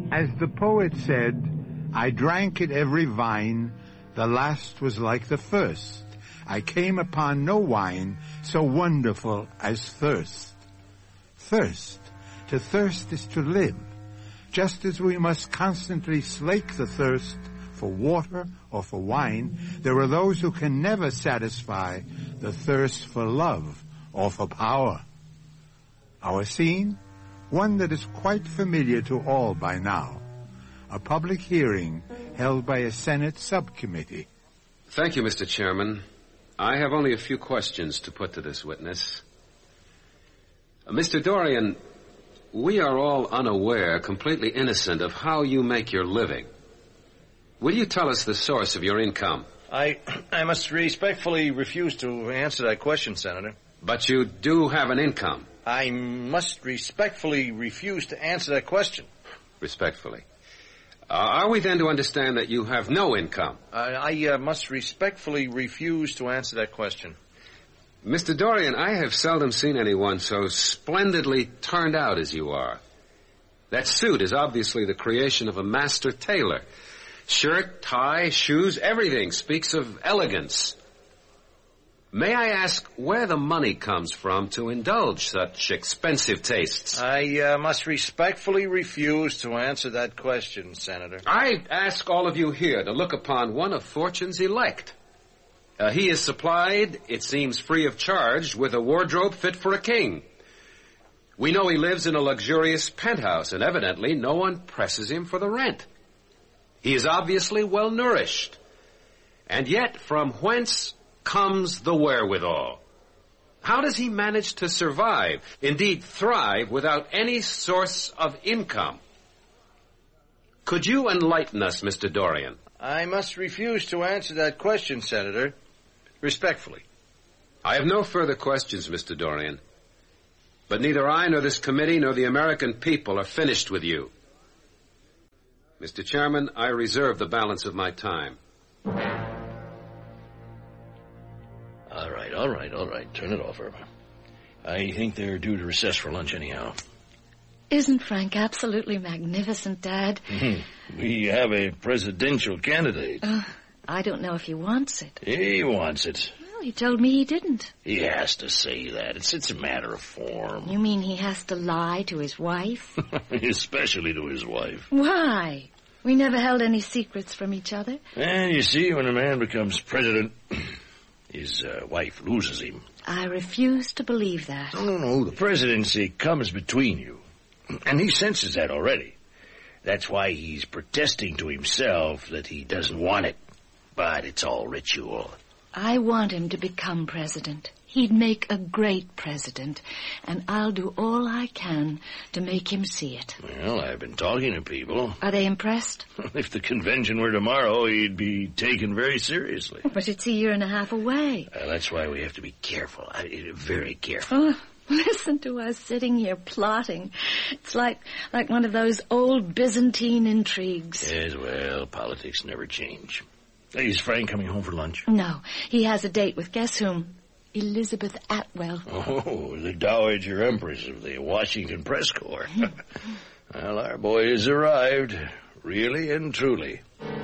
As the poet said, I drank at every vine, the last was like the first. I came upon no wine so wonderful as thirst. Thirst. To thirst is to live. Just as we must constantly slake the thirst for water or for wine, there are those who can never satisfy the thirst for love or for power. Our scene, one that is quite familiar to all by now, a public hearing held by a Senate subcommittee. Thank you, Mr. Chairman. I have only a few questions to put to this witness. Mr. Dorian, we are all unaware, completely innocent of how you make your living. Will you tell us the source of your income? I must respectfully refuse to answer that question, Senator. But you do have an income. I must respectfully refuse to answer that question. Respectfully. Are we then to understand that you have no income? I must respectfully refuse to answer that question. Mr. Dorian, I have seldom seen anyone so splendidly turned out as you are. That suit is obviously the creation of a master tailor. Shirt, tie, shoes, everything speaks of elegance. May I ask where the money comes from to indulge such expensive tastes? I must respectfully refuse to answer that question, Senator. I ask all of you here to look upon one of Fortune's elect. He is supplied, it seems free of charge, with a wardrobe fit for a king. We know he lives in a luxurious penthouse, and evidently no one presses him for the rent. He is obviously well nourished. And yet, from whence comes the wherewithal? How does he manage to survive, indeed thrive, without any source of income? Could you enlighten us, Mr. Dorian? I must refuse to answer that question, Senator. Respectfully. I have no further questions, Mr. Dorian. But neither I nor this committee nor the American people are finished with you. Mr. Chairman, I reserve the balance of my time. All right. Turn it off, Irma. I think they're due to recess for lunch anyhow. Isn't Frank absolutely magnificent, Dad? We have a presidential candidate. I don't know if he wants it. He wants it. Well, he told me he didn't. He has to say that. It's a matter of form. You mean he has to lie to his wife? Especially to his wife. Why? We never held any secrets from each other. And you see, when a man becomes president, his wife loses him. I refuse to believe that. No. The presidency comes between you. And he senses that already. That's why he's protesting to himself that he doesn't want it. But it's all ritual. I want him to become president. He'd make a great president. And I'll do all I can to make him see it. Well, I've been talking to people. Are they impressed? If the convention were tomorrow, he'd be taken very seriously. But it's a year and a half away. That's why we have to be careful. Very careful. Listen to us sitting here plotting. It's like one of those old Byzantine intrigues. Yes, well, politics never change. Is Frank coming home for lunch? No, he has a date with guess whom? Elizabeth Atwell. Oh, the Dowager Empress of the Washington Press Corps. Well, our boy has arrived, really and truly.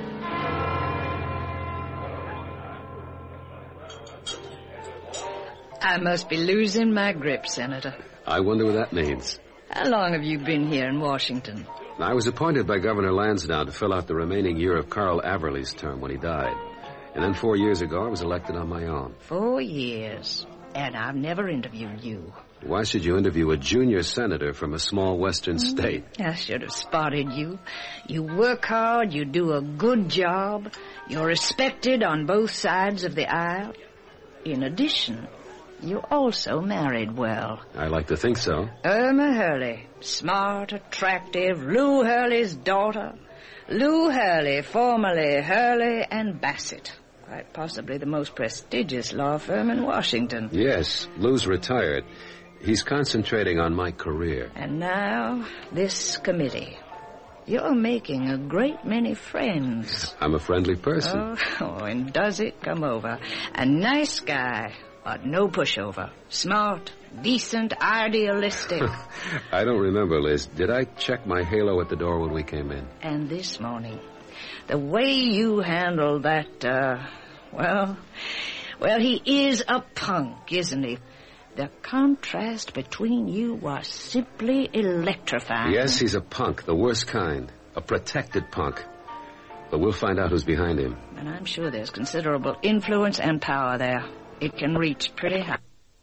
I must be losing my grip, Senator. I wonder what that means. How long have you been here in Washington? I was appointed by Governor Lansdowne to fill out the remaining year of Carl Averly's term when he died. And then 4 years ago, I was elected on my own. 4 years. And I've never interviewed you. Why should you interview a junior senator from a small western state? I should have spotted you. You work hard, you do a good job. You're respected on both sides of the aisle. In addition, you also married well. I like to think so. Irma Hurley, smart, attractive, Lou Hurley's daughter. Lou Hurley, formerly Hurley and Bassett. Quite possibly the most prestigious law firm in Washington. Yes, Lou's retired. He's concentrating on my career. And now, this committee. You're making a great many friends. I'm a friendly person. Oh, and does it come over. A nice guy. but no pushover. Smart, decent, idealistic. I don't remember, Liz. Did I check my halo at the door when we came in? And this morning, the way you handled that, well, he is a punk, isn't he? The contrast between you was simply electrifying. Yes, he's a punk, the worst kind. A protected punk. But we'll find out who's behind him. And I'm sure there's considerable influence and power there. It can reach pretty high.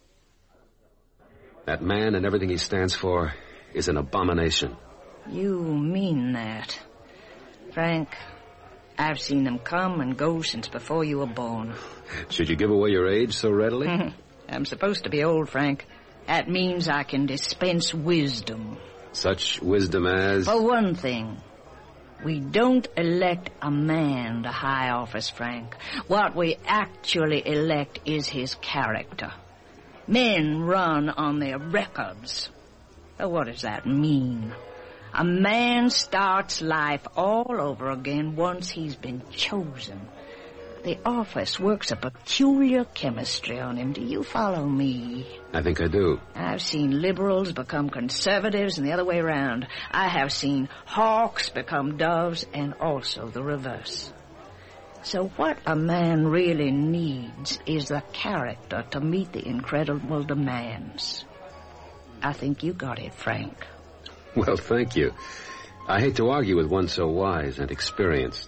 That man and everything he stands for is an abomination. You mean that? Frank, I've seen them come and go since before you were born. Should you give away your age so readily? I'm supposed to be old, Frank. That means I can dispense wisdom. Such wisdom as... For one thing, we don't elect a man to high office, Frank. What we actually elect is his character. Men run on their records. Well, what does that mean? A man starts life all over again once he's been chosen. The office works a peculiar chemistry on him. Do you follow me? I think I do. I've seen liberals become conservatives and the other way around. I have seen hawks become doves and also the reverse. So what a man really needs is the character to meet the incredible demands. I think you got it, Frank. Well, thank you. I hate to argue with one so wise and experienced.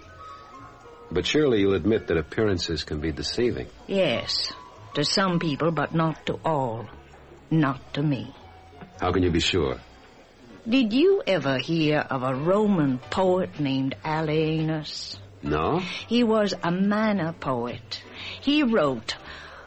But surely you'll admit that appearances can be deceiving. Yes, to some people, but not to all. Not to me. How can you be sure? Did you ever hear of a Roman poet named Alienus? No? He was a manner poet. He wrote,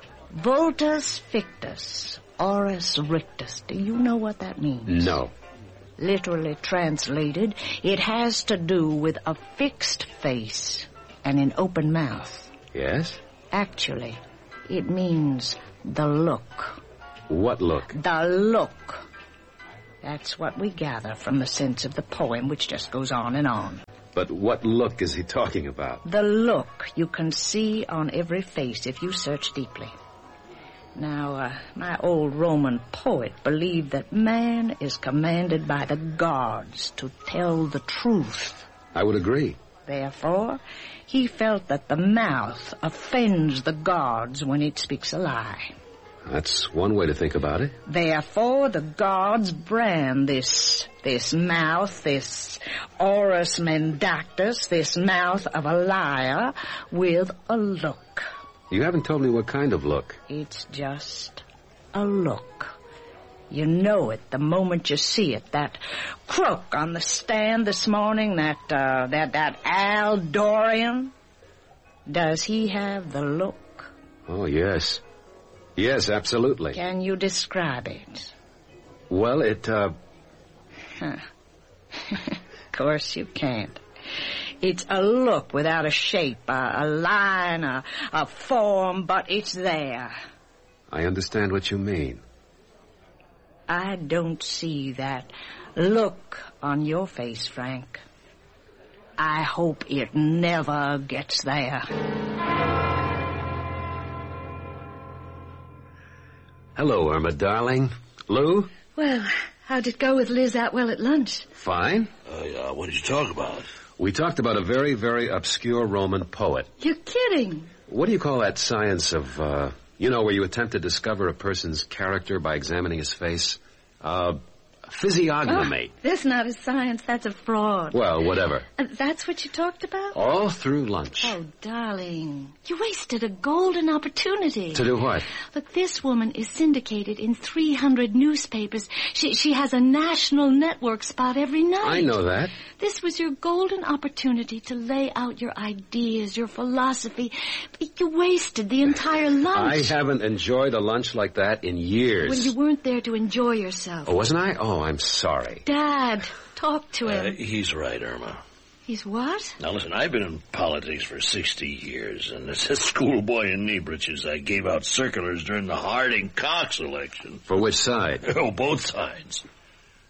Vultus fictus, oris rictus. Do you know what that means? No. Literally translated, it has to do with a fixed face and an open mouth. Yes? Actually, it means the look. What look? The look. That's what we gather from the sense of the poem, which just goes on and on. But what look is he talking about? The look you can see on every face if you search deeply. Now, my old Roman poet believed that man is commanded by the gods to tell the truth. I would agree. Therefore, he felt that the mouth offends the gods when it speaks a lie. That's one way to think about it. Therefore, the gods brand this mouth, this oris mendactus, this mouth of a liar, with a look. You haven't told me what kind of look. It's just a look. You know it the moment you see it. That crook on the stand this morning, that Al Dorian. Does he have the look? Oh, yes. Yes, absolutely. Can you describe it? Well, Of course you can't. It's a look without a shape, a line, a form, but it's there. I understand what you mean. I don't see that look on your face, Frank. I hope it never gets there. Hello, Irma, darling. Lou? Well, how'd it go with Liz Atwell at lunch? Fine. What did you talk about? We talked about a very, very obscure Roman poet. You're kidding. What do you call that science of, where you attempt to discover a person's character by examining his face? Physiognomy. Oh, that's not a science. That's a fraud. Well, whatever. That's what you talked about? All through lunch. Oh, darling. You wasted a golden opportunity. To do what? Look, this woman is syndicated in 300 newspapers. She has a national network spot every night. I know that. This was your golden opportunity to lay out your ideas, your philosophy. You wasted the entire lunch. I haven't enjoyed a lunch like that in years. Well, you weren't there to enjoy yourself. Oh, wasn't I? Oh, I'm sorry. Dad, talk to him. He's right, Irma. He's what? Now, listen, I've been in politics for 60 years, and as a schoolboy in knee breeches, I gave out circulars during the Harding-Cox election. For which side? Oh, both sides.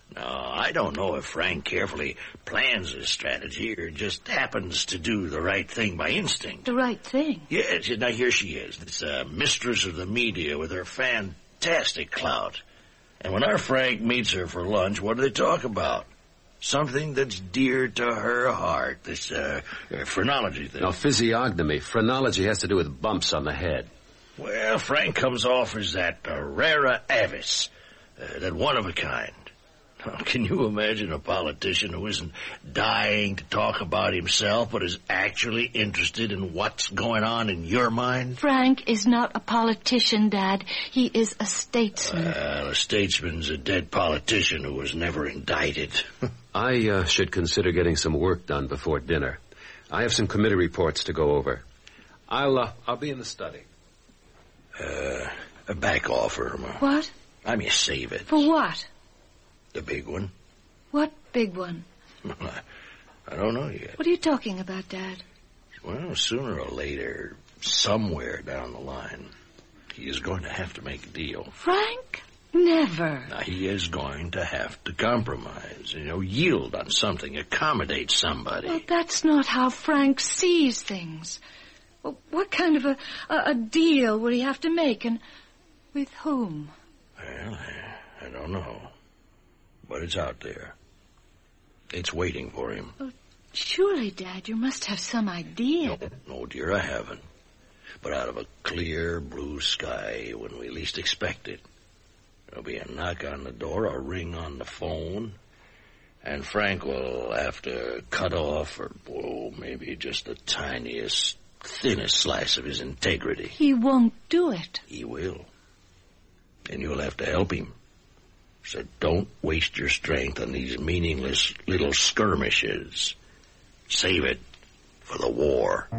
No, I don't know if Frank carefully plans his strategy or just happens to do the right thing by instinct. The right thing? Yeah, now here she is, this mistress of the media with her fantastic clout. And when our Frank meets her for lunch, what do they talk about? Something that's dear to her heart, this phrenology thing. No, physiognomy. Phrenology has to do with bumps on the head. Well, Frank comes off as that rara avis, that one-of-a-kind. Can you imagine a politician who isn't dying to talk about himself, but is actually interested in what's going on in your mind? Frank is not a politician, Dad. He is a statesman. Well, a statesman's a dead politician who was never indicted. I should consider getting some work done before dinner. I have some committee reports to go over. I'll be in the study. Back off, Irma. What? I mean, save it. For what? The big one. What big one? I don't know yet. What are you talking about, Dad? Well, sooner or later, somewhere down the line, he is going to have to make a deal. Frank? Never. Now, he is going to have to compromise, yield on something, accommodate somebody. Well, that's not how Frank sees things. Well, what kind of a deal would he have to make, and with whom? Well, I don't know. But it's out there. It's waiting for him. Well, surely, Dad, you must have some idea. No, dear, I haven't. But out of a clear blue sky when we least expect it, there'll be a knock on the door, a ring on the phone, and Frank will have to cut off, or maybe just the tiniest, thinnest slice of his integrity. He won't do it. He will. And you'll have to help him. So don't waste your strength on these meaningless little skirmishes. Save it for the war.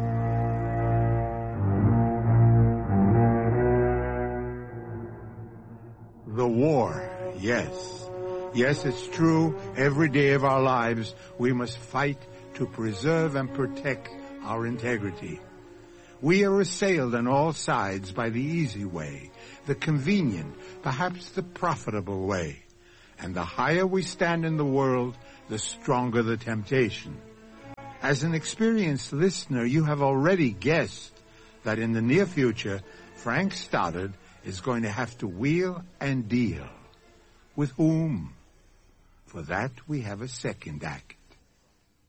The war, yes. Yes, it's true. Every day of our lives, we must fight to preserve and protect our integrity. We are assailed on all sides by the easy way, the convenient, perhaps the profitable way. And the higher we stand in the world, the stronger the temptation. As an experienced listener, you have already guessed that in the near future, Frank Stoddard is going to have to wheel and deal. With whom? For that we have a second act.